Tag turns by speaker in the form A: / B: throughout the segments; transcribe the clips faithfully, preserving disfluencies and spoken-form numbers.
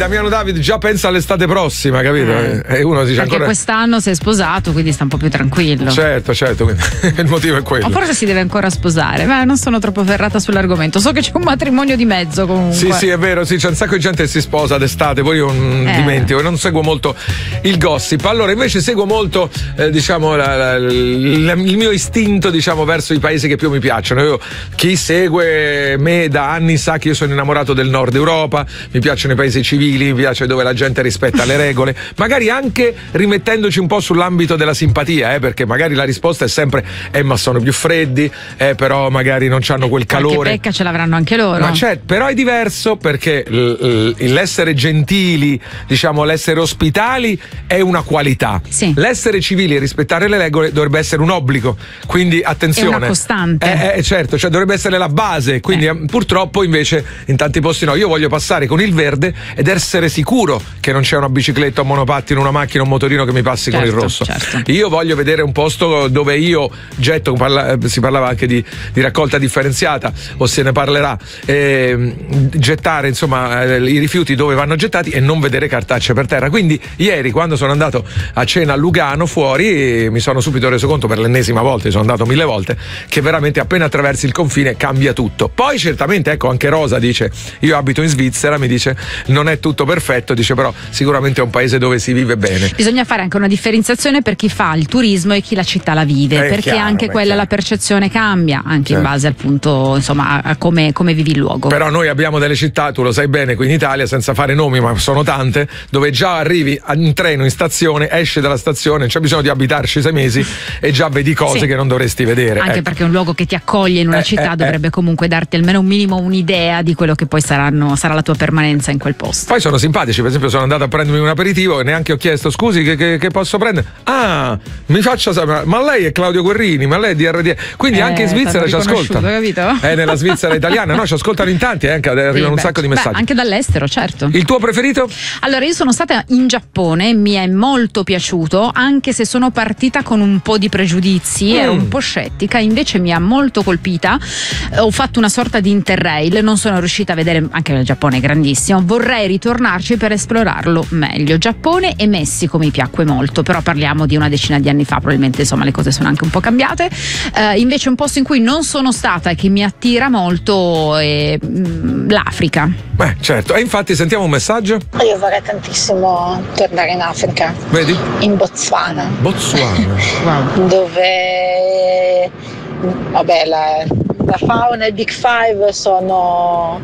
A: Damiano David già pensa all'estate prossima, capito?
B: Eh.
A: E uno dice
B: Perché
A: ancora.
B: Quest'anno si è sposato, quindi sta un po' più tranquillo.
A: Certo, certo, quindi il motivo è quello.
B: O forse si deve ancora sposare, ma non sono troppo ferrata sull'argomento. So che c'è un matrimonio di mezzo comunque.
A: Sì, sì, è vero, sì, c'è un sacco di gente che si sposa d'estate, poi io non
B: Eh.
A: dimentico, non seguo molto il gossip. Allora, invece seguo molto, eh, diciamo, la, la, la, il mio istinto, diciamo, verso i paesi che più mi piacciono. Io, chi segue me da anni sa che io sono innamorato del Nord Europa, mi piacciono i paesi civili, mi piace dove la gente rispetta le regole, magari anche rimettendoci un po' sull'ambito della simpatia, eh, perché magari la risposta è sempre eh ma sono più freddi, eh, però magari non hanno quel calore.
B: Qualche pecca ce l'avranno anche loro.
A: Ma c'è, però è diverso perché l- l- l'essere gentili, diciamo l'essere ospitali è una qualità.
B: Sì.
A: L'essere civili e rispettare le regole dovrebbe essere un obbligo, quindi attenzione.
B: È una costante.
A: Eh, eh, certo, cioè dovrebbe essere la base, quindi eh. purtroppo invece in tanti posti no. Io voglio passare con il verde ed essere sicuro che non c'è una bicicletta, un monopattino, una macchina, un motorino che mi passi
B: certo,
A: con il rosso.
B: Certo.
A: Io voglio vedere un posto dove io getto, parla, si parlava anche di, di raccolta differenziata, o se ne parlerà, eh, gettare insomma eh, i rifiuti dove vanno gettati e non vedere cartacce per terra. Quindi ieri, quando sono andato a cena a Lugano fuori, mi sono subito reso conto per l'ennesima volta, sono andato mille volte, che veramente appena attraversi il confine cambia tutto. Poi certamente, ecco, anche Rosa dice, io abito in Svizzera, mi dice non è tutto perfetto, dice però sicuramente è un paese dove si vive bene.
B: Bisogna fare anche una differenziazione per chi fa il turismo e chi la città la vive,
A: È
B: perché
A: chiaro,
B: anche
A: è
B: quella
A: chiaro.
B: la percezione cambia anche
A: Certo.
B: in base al punto, insomma, a come, come vivi il luogo.
A: Però noi abbiamo delle città, tu lo sai bene, qui in Italia, senza fare nomi, ma sono tante, dove già arrivi in treno in stazione, esci dalla stazione, non c'è bisogno di abitarci sei mesi e già vedi cose
B: Sì.
A: che non dovresti vedere.
B: Anche
A: ecco.
B: perché un luogo che ti accoglie in una
A: Eh,
B: città
A: eh,
B: dovrebbe
A: eh.
B: comunque darti almeno un minimo un'idea di quello che poi saranno, sarà la tua permanenza in quel posto.
A: Poi sono simpatici, per esempio sono andato a prendermi un aperitivo e neanche ho chiesto scusi che, che, che posso prendere. Ah, mi faccia sapere, ma lei è Claudio Guerrini, ma lei è D R D. Quindi
B: Eh,
A: anche in Svizzera ci
B: t'hanno
A: ascoltano.
B: riconosciuto, capito?
A: È nella Svizzera italiana, no, ci ascoltano in tanti, eh, anche arrivano
B: Sì,
A: un
B: beh,
A: sacco di
B: beh,
A: messaggi.
B: anche dall'estero, certo.
A: Il tuo preferito?
B: Allora, io sono stata in Giappone, mi è molto piaciuto, anche se sono partita con un po' di pregiudizi,
A: Mm.
B: ero un po' scettica, invece mi ha molto colpita. Eh, Ho fatto una sorta di interrail, non sono riuscita a vedere, anche il Giappone è grandissimo, vorrei ritornarci per esplorarlo meglio. Giappone e Messico mi piacque molto, però parliamo di una decina di anni fa, probabilmente insomma le cose sono anche un po' cambiate. Eh, invece un posto in cui non sono stata e che mi attira molto è mm, l'Africa.
A: Beh, certo. E infatti sentiamo un messaggio.
C: Io vorrei tantissimo tornare in Africa,
A: Vedi?
C: in Botswana,
A: Botswana.
B: Wow.
C: dove vabbè, la, la fauna e il Big Five sono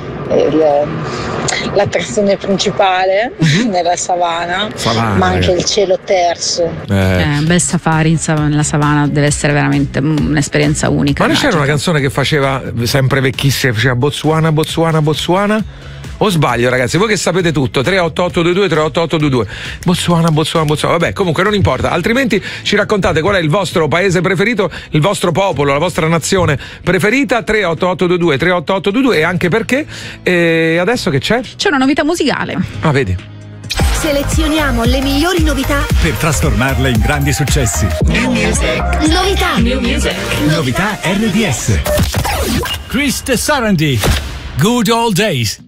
C: il- l'attrazione principale nella savana,
A: Savana,
C: ma anche
A: ragazzi.
C: il cielo terzo.
A: Eh.
B: Eh, bel safari in sav- nella savana deve essere veramente mm, un'esperienza unica.
A: Ma non c'era
B: magica.
A: una canzone che faceva sempre vecchissima, faceva Botswana, Botswana, Botswana? O sbaglio, ragazzi? Voi che sapete tutto, tre otto otto due due tre otto otto due due. Botswana, Botswana, Botswana. Vabbè, comunque non importa. Altrimenti ci raccontate qual è il vostro paese preferito, il vostro popolo, la vostra nazione preferita. tre otto otto due due tre otto otto due due e anche perché. E adesso che c'è?
B: C'è una novità musicale.
A: Ah, vedi.
D: Selezioniamo le migliori novità.
E: Per trasformarle in grandi successi.
D: Novità.
E: Novità R D S. Chris Sarandí. Good Old Days.